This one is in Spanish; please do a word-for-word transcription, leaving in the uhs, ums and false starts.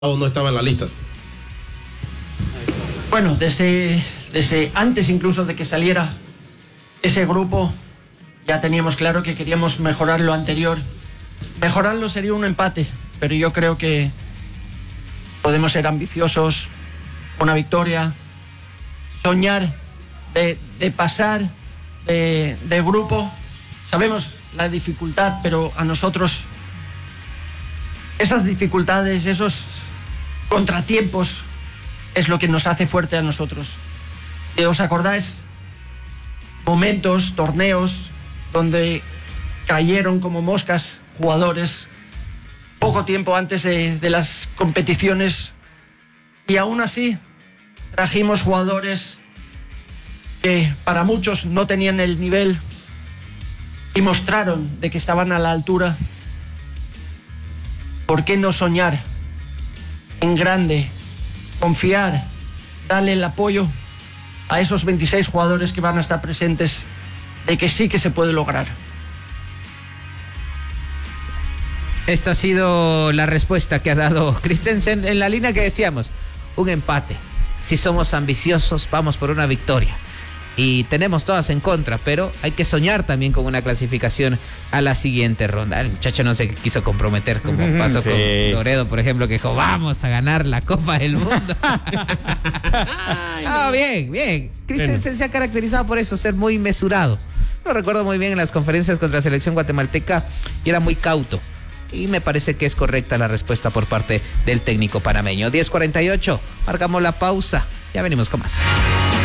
o no estaba en la lista? Bueno, desde, desde antes incluso de que saliera ese grupo, ya teníamos claro que queríamos mejorar lo anterior. Mejorarlo sería un empate, pero yo creo que podemos ser ambiciosos, una victoria, soñar de, de pasar de, de grupo. Sabemos la dificultad, pero a nosotros esas dificultades, esos contratiempos es lo que nos hace fuerte a nosotros. Si os acordáis, momentos, torneos donde cayeron como moscas jugadores poco tiempo antes de, de las competiciones, y aún así trajimos jugadores que para muchos no tenían el nivel y mostraron de que estaban a la altura. ¿Por qué no soñar en grande, confiar, darle el apoyo a esos veintiséis jugadores que van a estar presentes, de que sí que se puede lograr? Esta ha sido la respuesta que ha dado Christensen en la línea que decíamos, un empate. Si somos ambiciosos, vamos por una victoria. Y tenemos todas en contra, pero hay que soñar también con una clasificación a la siguiente ronda. El muchacho no se quiso comprometer como pasó sí. con Loredo, por ejemplo, que dijo, vamos a ganar la Copa del Mundo. Ah, bien, bien. Christensen se ha caracterizado por eso, ser muy mesurado. Lo recuerdo muy bien en las conferencias contra la selección guatemalteca y era muy cauto. Y me parece que es correcta la respuesta por parte del técnico panameño. diez cuarenta y ocho, marcamos la pausa. Ya venimos con más.